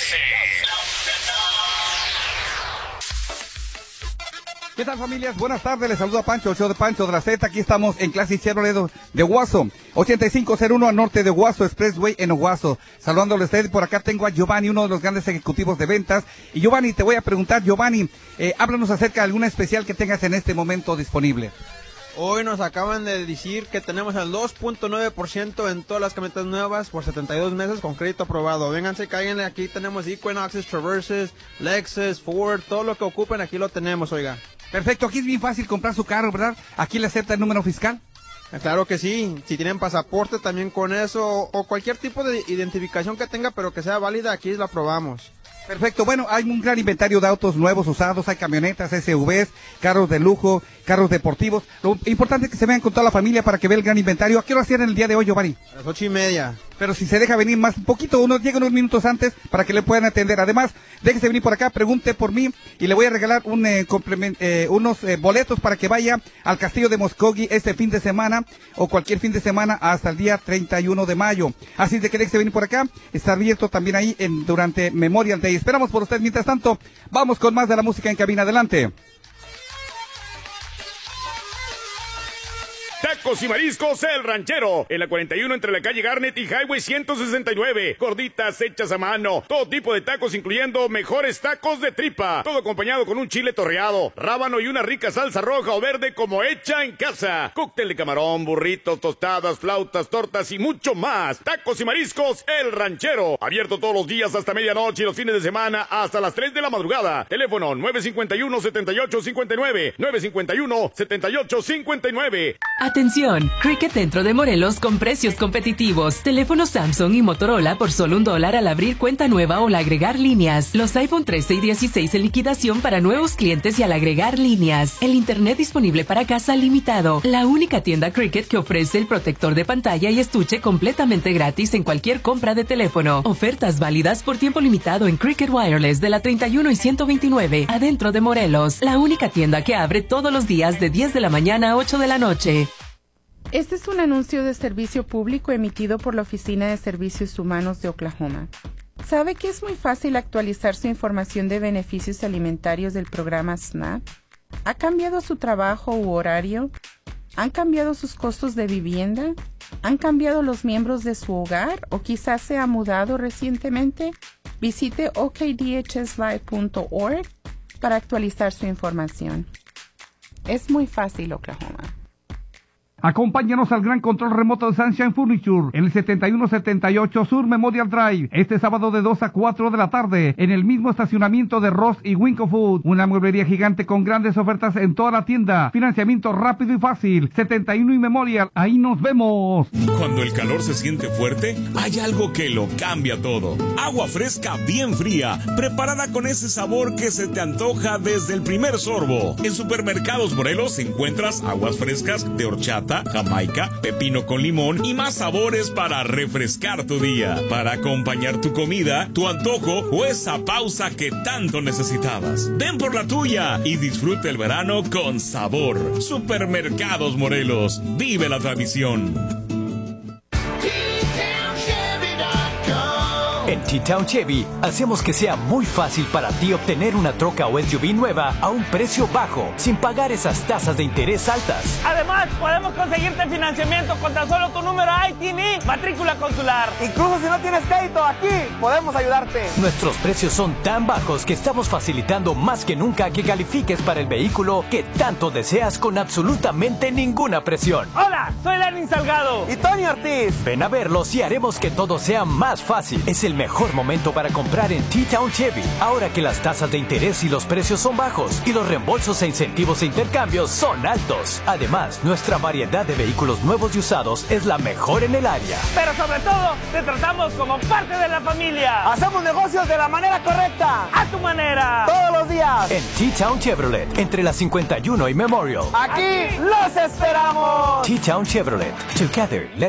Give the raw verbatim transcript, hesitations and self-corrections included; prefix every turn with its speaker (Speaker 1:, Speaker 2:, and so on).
Speaker 1: ¿Qué tal, familias? Buenas tardes, les saluda Pancho, el show de Pancho de la Z. Aquí estamos en Classic Chevrolet de Owasso, ochenta y cinco cero uno al norte de Owasso Expressway en Owasso. Saludándole a usted, por acá tengo a Giovanni, uno de los grandes ejecutivos de ventas. Y Giovanni, te voy a preguntar, Giovanni, eh, háblanos acerca de alguna especial que tengas en este momento disponible.
Speaker 2: Hoy nos acaban de decir que tenemos el dos punto nueve por ciento en todas las camionetas nuevas por setenta y dos meses con crédito aprobado. Vénganse, cáiganle, aquí tenemos Equinoxes, Traverses, Lexus, Ford, todo lo que ocupen aquí lo tenemos, oiga.
Speaker 1: Perfecto, aquí es bien fácil comprar su carro, ¿verdad? ¿Aquí le acepta el número fiscal?
Speaker 2: Claro que sí, si tienen pasaporte también con eso, o cualquier tipo de identificación que tenga, pero que sea válida, aquí la aprobamos.
Speaker 1: Perfecto, bueno, hay un gran inventario de autos nuevos, usados, hay camionetas, S U Vs, carros de lujo, carros deportivos. Lo importante es que se vean con toda la familia para que vean el gran inventario. ¿A qué hora cierran el día de hoy, Giovanni?
Speaker 2: A las ocho y media.
Speaker 1: Pero si se deja venir más un poquito, uno llega unos minutos antes para que le puedan atender. Además, déjese venir por acá, pregunte por mí y le voy a regalar un eh, complement, eh, unos eh, boletos para que vaya al Castillo de Muskogee este fin de semana o cualquier fin de semana hasta el día treinta y uno de mayo. Así de que déjese venir por acá. Está abierto también ahí en, durante Memorial Day. Esperamos por usted. Mientras tanto, vamos con más de la música en cabina. Adelante.
Speaker 3: Tacos y mariscos El Ranchero, en la cuarenta y uno entre la calle Garnet y Highway ciento sesenta y nueve. Gorditas hechas a mano, todo tipo de tacos incluyendo mejores tacos de tripa, todo acompañado con un chile torreado, rábano y una rica salsa roja o verde como hecha en casa. Cóctel de camarón, burritos, tostadas, flautas, tortas y mucho más. Tacos y mariscos El Ranchero, abierto todos los días hasta medianoche y los fines de semana hasta las tres de la madrugada. Teléfono nueve cinco uno, siete ocho cinco nueve, nueve cinco uno, siete ocho cinco nueve.
Speaker 4: Atención, Cricket dentro de Morelos con precios competitivos. Teléfonos Samsung y Motorola por solo un dólar al abrir cuenta nueva o al agregar líneas. Los iPhone trece y dieciséis en liquidación para nuevos clientes y al agregar líneas. El internet disponible para casa limitado. La única tienda Cricket que ofrece el protector de pantalla y estuche completamente gratis en cualquier compra de teléfono. Ofertas válidas por tiempo limitado en Cricket Wireless de la treinta y uno y ciento veintinueve, adentro de Morelos. La única tienda que abre todos los días de diez de la mañana a ocho de la noche.
Speaker 5: Este es un anuncio de servicio público emitido por la Oficina de Servicios Humanos de Oklahoma. ¿Sabe que es muy fácil actualizar su información de beneficios alimentarios del programa SNAP? ¿Ha cambiado su trabajo u horario? ¿Han cambiado sus costos de vivienda? ¿Han cambiado los miembros de su hogar o quizás se ha mudado recientemente? Visite o k d h s live punto org para actualizar su información. Es muy fácil, Oklahoma.
Speaker 1: Acompáñanos al gran control remoto de Sunshine Furniture en el setenta y uno setenta y ocho Sur Memorial Drive, este sábado de dos a cuatro de la tarde, en el mismo estacionamiento de Ross y Winco Food. Una mueblería gigante con grandes ofertas en toda la tienda, financiamiento rápido y fácil. setenta y uno y Memorial, ahí nos vemos.
Speaker 6: Cuando el calor se siente fuerte, hay algo que lo cambia todo. Agua fresca bien fría, preparada con ese sabor que se te antoja desde el primer sorbo. En Supermercados Morelos encuentras aguas frescas de horchata, jamaica, pepino con limón y más sabores para refrescar tu día, para acompañar tu comida, tu antojo o esa pausa que tanto necesitabas. Ven por la tuya y disfruta el verano con sabor. Supermercados Morelos, vive la tradición.
Speaker 7: En T-Town Chevy, hacemos que sea muy fácil para ti obtener una troca o S U V nueva a un precio bajo, sin pagar esas tasas de interés altas.
Speaker 8: Además, podemos conseguirte financiamiento con tan solo tu número I T I N, matrícula consular.
Speaker 9: Incluso si no tienes crédito, aquí podemos ayudarte.
Speaker 7: Nuestros precios son tan bajos que estamos facilitando más que nunca que califiques para el vehículo que tanto deseas con absolutamente ninguna presión.
Speaker 8: Hola, soy Lenin Salgado.
Speaker 9: Y Tony Ortiz.
Speaker 7: Ven a verlos y haremos que todo sea más fácil. Es el mejor momento para comprar en T-Town Chevy, ahora que las tasas de interés y los precios son bajos y los reembolsos e incentivos e intercambios son altos. Además, nuestra variedad de vehículos nuevos y usados es la mejor en el área.
Speaker 8: Pero sobre todo, te tratamos como parte de la familia.
Speaker 9: Hacemos negocios de la manera correcta.
Speaker 8: A tu manera.
Speaker 9: Todos los días.
Speaker 7: En T-Town Chevrolet, entre la cincuenta y uno y Memorial.
Speaker 9: Aquí los esperamos.
Speaker 7: T-Town Chevrolet. Together, let's